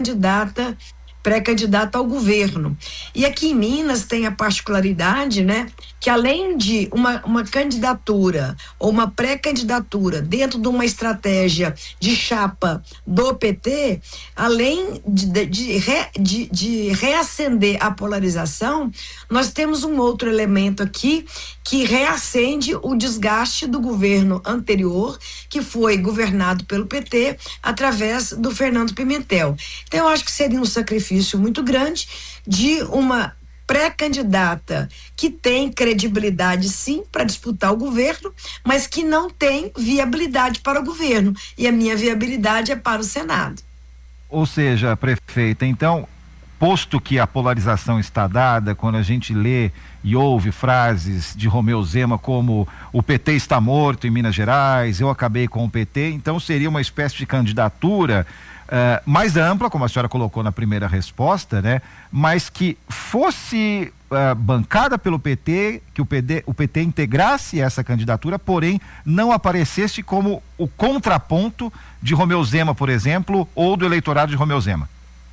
pré-candidata ao governo. E aqui em Minas tem a particularidade, né, que além de uma candidatura ou uma pré-candidatura dentro de uma estratégia de chapa do PT, além de reacender a polarização, nós temos um outro elemento aqui que reacende o desgaste do governo anterior, que foi governado pelo PT através do Fernando Pimentel. Então eu acho que seria um sacrifício muito grande de uma pré-candidata que tem credibilidade sim para disputar o governo, mas que não tem viabilidade para o governo, e a minha viabilidade é para o Senado. Ou seja, prefeita, então, posto que a polarização está dada, quando a gente lê e ouve frases de Romeu Zema como o PT está morto em Minas Gerais, eu acabei com o PT, então seria uma espécie de candidatura mais ampla, como a senhora colocou na primeira resposta, né? Mas que fosse bancada pelo PT, que o PT integrasse essa candidatura, porém não aparecesse como o contraponto de Romeu Zema, por exemplo, ou do eleitorado de Romeu Zema.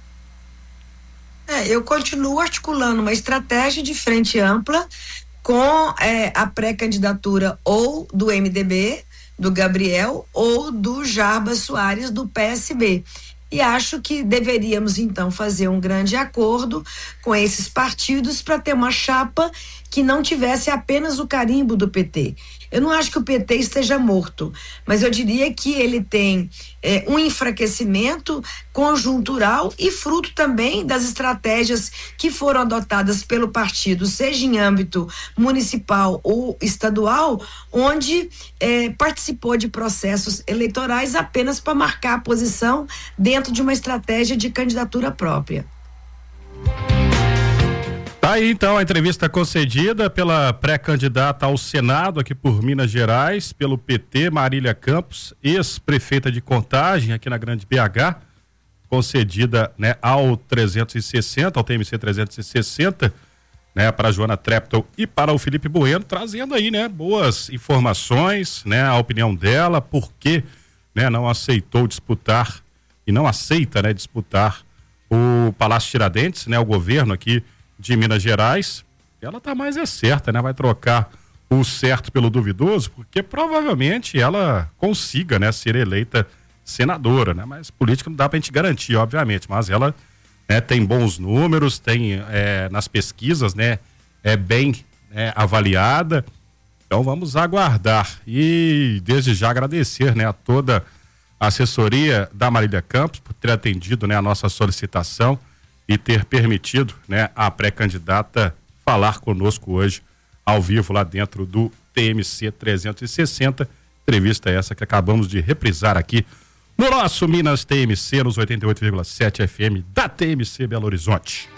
Eu continuo articulando uma estratégia de frente ampla com a pré-candidatura ou do MDB, do Gabriel, ou do Jarbas Soares, do PSB. E acho que deveríamos, então, fazer um grande acordo com esses partidos para ter uma chapa que não tivesse apenas o carimbo do PT. Eu não acho que o PT esteja morto, mas eu diria que ele tem um enfraquecimento conjuntural e fruto também das estratégias que foram adotadas pelo partido, seja em âmbito municipal ou estadual, onde participou de processos eleitorais apenas para marcar a posição dentro de uma estratégia de candidatura própria. Tá aí então a entrevista concedida pela pré-candidata ao Senado aqui por Minas Gerais, pelo PT, Marília Campos, ex-prefeita de Contagem aqui na Grande BH, concedida, né, ao TMC 360, né, para a Joana Treptow e para o Felipe Bueno, trazendo aí, né, boas informações, né, a opinião dela, por que, né, não aceitou disputar e não aceita, né, disputar o Palácio Tiradentes, né, o governo aqui de Minas Gerais. Ela tá mais certa, né? Vai trocar o certo pelo duvidoso, porque provavelmente ela consiga, né, ser eleita senadora, né? Mas política não dá pra gente garantir, obviamente, mas ela, né, tem bons números, tem nas pesquisas, né, bem avaliada. Então vamos aguardar e desde já agradecer, né, a toda a assessoria da Marília Campos por ter atendido, né, a nossa solicitação e ter permitido, né, a pré-candidata falar conosco hoje ao vivo lá dentro do TMC 360, entrevista essa que acabamos de reprisar aqui no nosso Minas TMC nos 88,7 FM da TMC Belo Horizonte.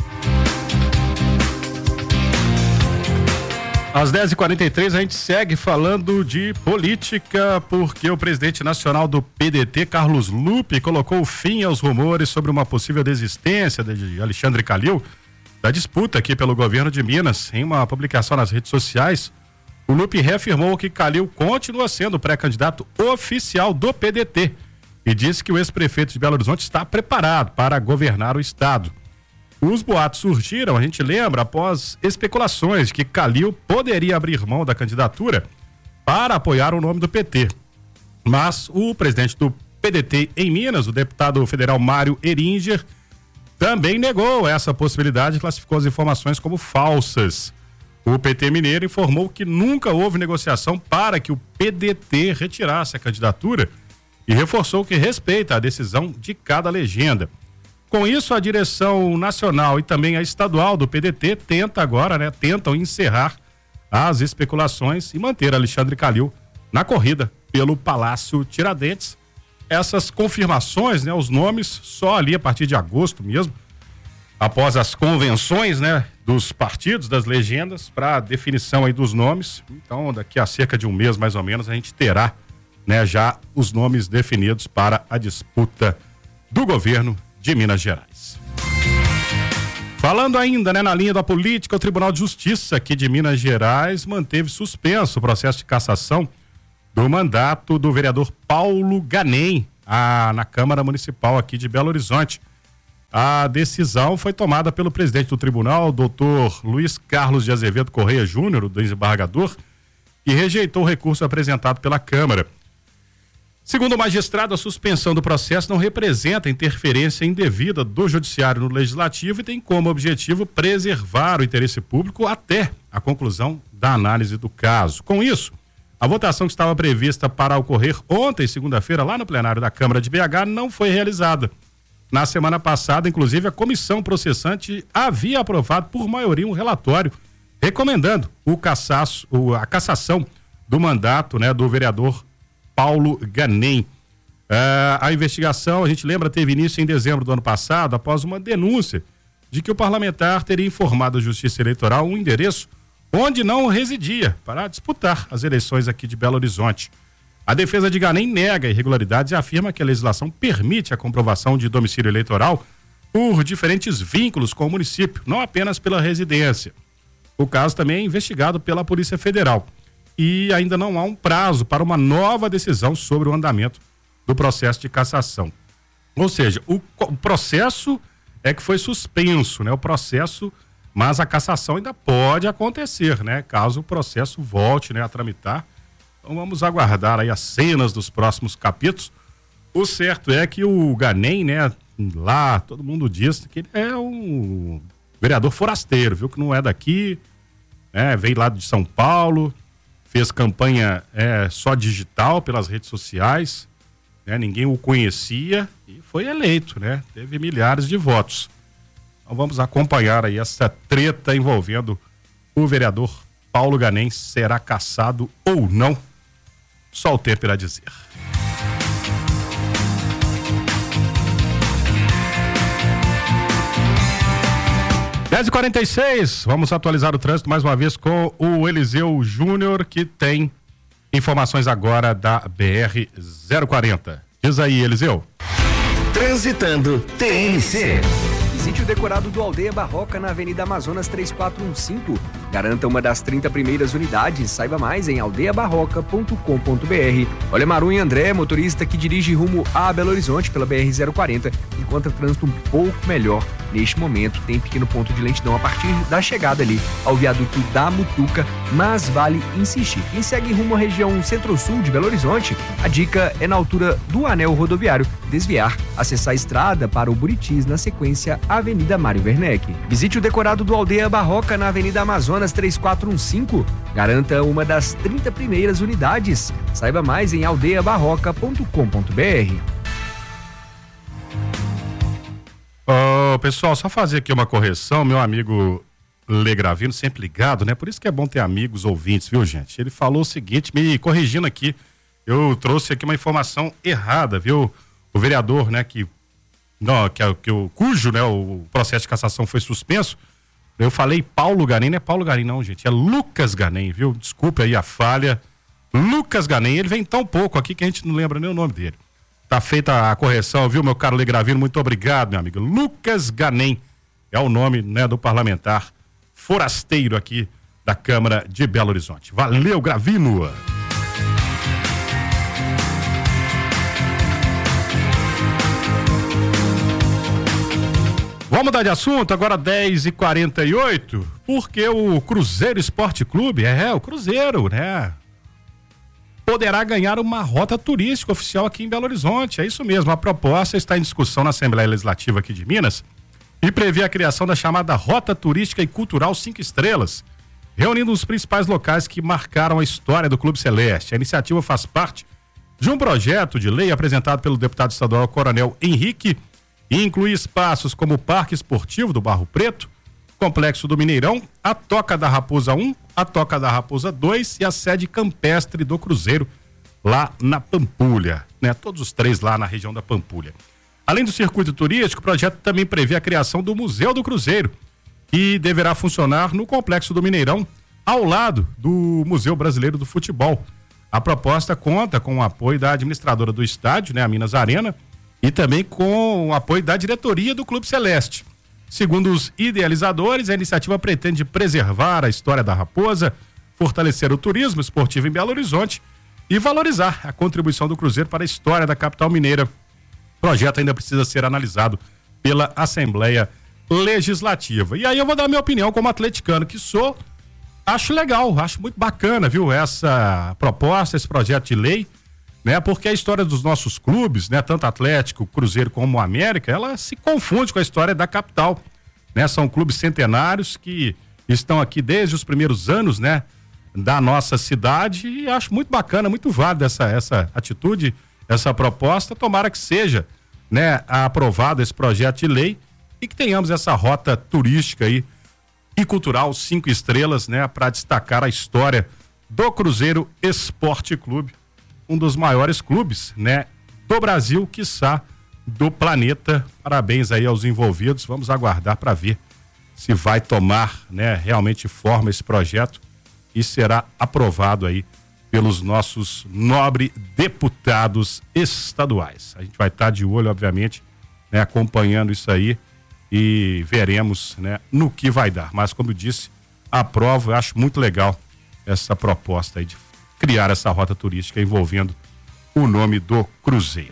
Às 10h43 a gente segue falando de política, porque o presidente nacional do PDT, Carlos Lupe, colocou fim aos rumores sobre uma possível desistência de Alexandre Calil da disputa aqui pelo governo de Minas. Em uma publicação nas redes sociais, o Lupe reafirmou que Calil continua sendo pré-candidato oficial do PDT e disse que o ex-prefeito de Belo Horizonte está preparado para governar o estado. Os boatos surgiram, a gente lembra, após especulações de que Calil poderia abrir mão da candidatura para apoiar o nome do PT. Mas o presidente do PDT em Minas, o deputado federal Mário Eringer, também negou essa possibilidade e classificou as informações como falsas. O PT mineiro informou que nunca houve negociação para que o PDT retirasse a candidatura e reforçou que respeita a decisão de cada legenda. Com isso, a direção nacional e também a estadual do PDT tentam encerrar as especulações e manter Alexandre Calil na corrida pelo Palácio Tiradentes. Essas confirmações, né, os nomes, só ali a partir de agosto mesmo, após as convenções, né, dos partidos, das legendas, para definição aí dos nomes. Então, daqui a cerca de um mês, mais ou menos, a gente terá, né, já os nomes definidos para a disputa do governo de Minas Gerais. Falando ainda, né, na linha da política, o Tribunal de Justiça aqui de Minas Gerais manteve suspenso o processo de cassação do mandato do vereador Paulo Ganem na Câmara Municipal aqui de Belo Horizonte. A decisão foi tomada pelo presidente do tribunal, doutor Luiz Carlos de Azevedo Correia Júnior, o desembargador, que rejeitou o recurso apresentado pela Câmara. Segundo o magistrado, a suspensão do processo não representa interferência indevida do Judiciário no Legislativo e tem como objetivo preservar o interesse público até a conclusão da análise do caso. Com isso, a votação que estava prevista para ocorrer ontem, segunda-feira, lá no plenário da Câmara de BH, não foi realizada. Na semana passada, inclusive, a comissão processante havia aprovado por maioria um relatório recomendando a cassação do mandato, né, do vereador Paulo Ganem. A investigação, a gente lembra, teve início em dezembro do ano passado, após uma denúncia de que o parlamentar teria informado à Justiça Eleitoral um endereço onde não residia para disputar as eleições aqui de Belo Horizonte. A defesa de Ganem nega irregularidades e afirma que a legislação permite a comprovação de domicílio eleitoral por diferentes vínculos com o município, não apenas pela residência. O caso também é investigado pela Polícia Federal e ainda não há um prazo para uma nova decisão sobre o andamento do processo de cassação. Ou seja, o processo é que foi suspenso, né? O processo, mas a cassação ainda pode acontecer, né? Caso o processo volte, né, a tramitar. Então vamos aguardar aí as cenas dos próximos capítulos. O certo é que o Ganem, né, lá todo mundo diz que ele é um vereador forasteiro, viu, que não é daqui, né, veio lá de São Paulo, fez campanha só digital pelas redes sociais, né, ninguém o conhecia e foi eleito, né, teve milhares de votos. Então vamos acompanhar aí essa treta envolvendo o vereador Paulo Ganem, será cassado ou não? Só o tempo irá dizer. 10h46, vamos atualizar o trânsito mais uma vez com o Eliseu Júnior, que tem informações agora da BR-040. Diz aí, Eliseu. Transitando TNC. Visite o decorado do Aldeia Barroca na Avenida Amazonas 3415. Garanta uma das 30 primeiras unidades. Saiba mais em aldeiabarroca.com.br. Olha, Maru e André, motorista que dirige rumo a Belo Horizonte pela BR-040, encontra trânsito um pouco melhor. Neste momento, tem pequeno ponto de lentidão a partir da chegada ali ao viaduto da Mutuca, mas vale insistir. Quem segue rumo à região centro-sul de Belo Horizonte, a dica é na altura do anel rodoviário, desviar, acessar a estrada para o Buritis, na sequência Avenida Mário Werneck. Visite o decorado do Aldeia Barroca na Avenida Amazonas 3415. Garanta uma das 30 primeiras unidades. Saiba mais em aldeiabarroca.com.br. Pessoal, só fazer aqui uma correção, meu amigo Legravino, sempre ligado, né? Por isso que é bom ter amigos ouvintes, viu, gente? Ele falou o seguinte, me corrigindo aqui, eu trouxe aqui uma informação errada, viu? O vereador, né, cujo, né, o processo de cassação foi suspenso, eu falei Paulo Ganem, não é Paulo Ganem não, gente, é Lucas Ganem, viu? Desculpe aí a falha. Lucas Ganem, ele vem tão pouco aqui que a gente não lembra nem o nome dele. Tá feita a correção, viu, meu caro Legravino? Muito obrigado, meu amigo. Lucas Ganem é o nome, né, do parlamentar forasteiro aqui da Câmara de Belo Horizonte. Valeu, Gravino! Vamos mudar de assunto, agora 10h48, porque o Cruzeiro Esporte Clube, o Cruzeiro, né, poderá ganhar uma rota turística oficial aqui em Belo Horizonte. É isso mesmo, a proposta está em discussão na Assembleia Legislativa aqui de Minas e prevê a criação da chamada Rota Turística e Cultural 5 Estrelas, reunindo os principais locais que marcaram a história do Clube Celeste. A iniciativa faz parte de um projeto de lei apresentado pelo deputado estadual Coronel Henrique e inclui espaços como o Parque Esportivo do Barro Preto, Complexo do Mineirão, a Toca da Raposa 1, a Toca da Raposa 2 e a sede campestre do Cruzeiro, lá na Pampulha, né? Todos os três lá na região da Pampulha. Além do circuito turístico, o projeto também prevê a criação do Museu do Cruzeiro, que deverá funcionar no Complexo do Mineirão, ao lado do Museu Brasileiro do Futebol. A proposta conta com o apoio da administradora do estádio, né, a Minas Arena, e também com o apoio da diretoria do Clube Celeste. Segundo os idealizadores, a iniciativa pretende preservar a história da Raposa, fortalecer o turismo esportivo em Belo Horizonte e valorizar a contribuição do Cruzeiro para a história da capital mineira. O projeto ainda precisa ser analisado pela Assembleia Legislativa. E aí eu vou dar minha opinião como atleticano que sou. Acho legal, acho muito bacana, viu, essa proposta, esse projeto de lei, né? Porque a história dos nossos clubes, né, tanto Atlético, Cruzeiro como o América, ela se confunde com a história da capital, né? São clubes centenários que estão aqui desde os primeiros anos, né, da nossa cidade, e acho muito bacana, muito válida essa atitude, essa proposta. Tomara que seja, né, aprovado esse projeto de lei e que tenhamos essa rota turística aí e cultural 5 estrelas, né, para destacar a história do Cruzeiro Esporte Clube, um dos maiores clubes, né, do Brasil, quiçá do planeta. Parabéns aí aos envolvidos. Vamos aguardar para ver se vai tomar, né, realmente forma esse projeto e será aprovado aí pelos nossos nobres deputados estaduais. A gente vai estar de olho, obviamente, né, acompanhando isso aí e veremos, né, no que vai dar. Mas, como eu disse, aprovo, eu acho muito legal essa proposta aí de criar essa rota turística envolvendo o nome do Cruzeiro.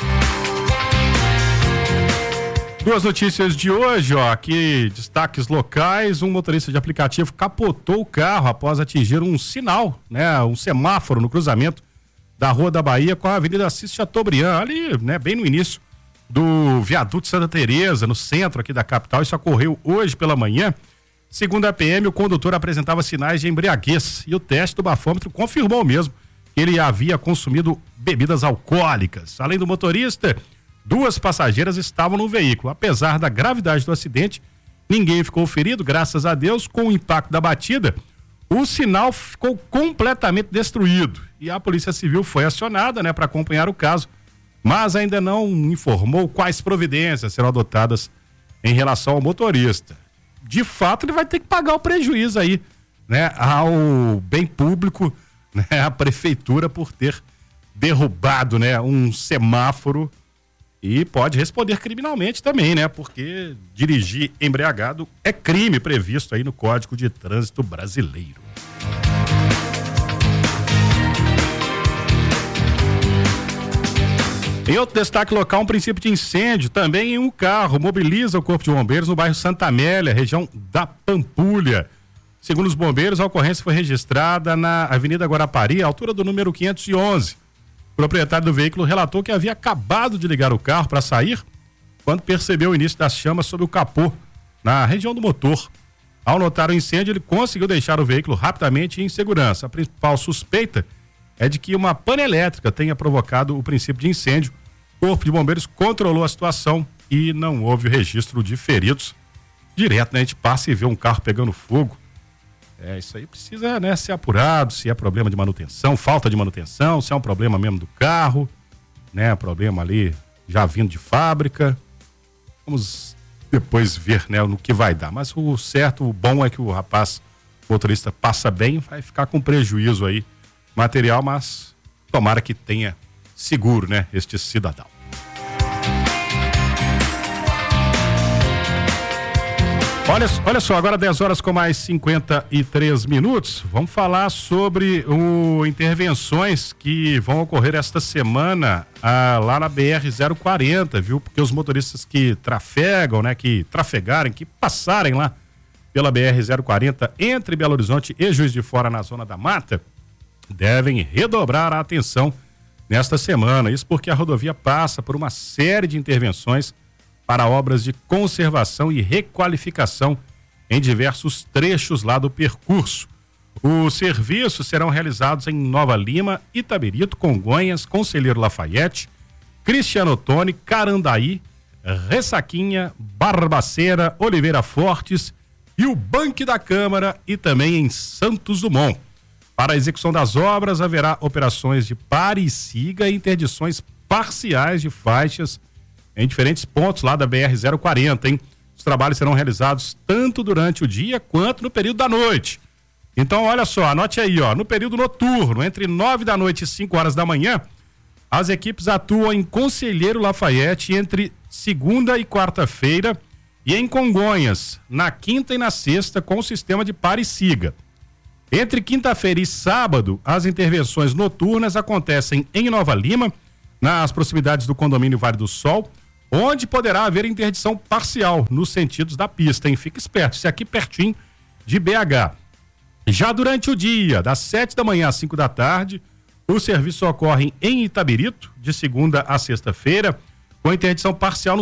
Duas notícias de hoje, ó, aqui, destaques locais. Um motorista de aplicativo capotou o carro após atingir um sinal, né, um semáforo no cruzamento da Rua da Bahia com a Avenida Assis Chateaubriand, ali, né, bem no início do viaduto Santa Teresa, no centro aqui da capital. Isso ocorreu hoje pela manhã. Segundo a PM, o condutor apresentava sinais de embriaguez e o teste do bafômetro confirmou mesmo que ele havia consumido bebidas alcoólicas. Além do motorista, 2 passageiras estavam no veículo. Apesar da gravidade do acidente, ninguém ficou ferido, graças a Deus. Com o impacto da batida, o sinal ficou completamente destruído e a Polícia Civil foi acionada, né, para acompanhar o caso, mas ainda não informou quais providências serão adotadas em relação ao motorista. De fato, ele vai ter que pagar o prejuízo aí, né, ao bem público, né, à prefeitura, por ter derrubado, né, um semáforo, e pode responder criminalmente também, né, porque dirigir embriagado é crime previsto aí no Código de Trânsito Brasileiro. Em outro destaque local, um princípio de incêndio também em um carro mobiliza o Corpo de Bombeiros no bairro Santa Amélia, região da Pampulha. Segundo os bombeiros, a ocorrência foi registrada na Avenida Guarapari, à altura do número 511. O proprietário do veículo relatou que havia acabado de ligar o carro para sair quando percebeu o início das chamas sob o capô, na região do motor. Ao notar o incêndio, ele conseguiu deixar o veículo rapidamente em segurança. A principal suspeita é de que uma pane elétrica tenha provocado o princípio de incêndio. O Corpo de Bombeiros controlou a situação e não houve registro de feridos. Direto, né? A gente passa e vê um carro pegando fogo. Isso aí precisa, né, ser apurado, se é problema de manutenção, falta de manutenção, se é um problema mesmo do carro, né? Problema ali já vindo de fábrica. Vamos depois ver, né, no que vai dar. Mas o certo, o bom é que o rapaz, o motorista, passa bem, vai ficar com prejuízo aí material, mas tomara que tenha seguro, né, este cidadão. Olha só, agora 10 horas com mais 53 minutos, vamos falar sobre intervenções que vão ocorrer esta semana lá na BR-040, viu? Porque os motoristas que trafegam, né, que passarem lá pela BR-040 entre Belo Horizonte e Juiz de Fora, na Zona da Mata, devem redobrar a atenção nesta semana. Isso porque a rodovia passa por uma série de intervenções para obras de conservação e requalificação em diversos trechos lá do percurso. Os serviços serão realizados em Nova Lima, Itabirito, Congonhas, Conselheiro Lafayette, Cristiano Ottoni, Carandaí, Ressaquinha, Barbaceira, Oliveira Fortes e o Banque da Câmara, e também em Santos Dumont. Para a execução das obras, haverá operações de pare e siga e interdições parciais de faixas em diferentes pontos lá da BR-040, hein? Os trabalhos serão realizados tanto durante o dia quanto no período da noite. Então, olha só, anote aí, ó, no período noturno, entre 9 da noite e 5 horas da manhã, as equipes atuam em Conselheiro Lafayette entre segunda e quarta-feira e em Congonhas, na quinta e na sexta, com o sistema de pare e siga. Entre quinta-feira e sábado, as intervenções noturnas acontecem em Nova Lima, nas proximidades do condomínio Vale do Sol, onde poderá haver interdição parcial nos sentidos da pista, hein? Fica esperto, isso é aqui pertinho de BH. Já durante o dia, das 7 da manhã às 5 da tarde, os serviços ocorrem em Itabirito, de segunda a sexta-feira, com interdição parcial no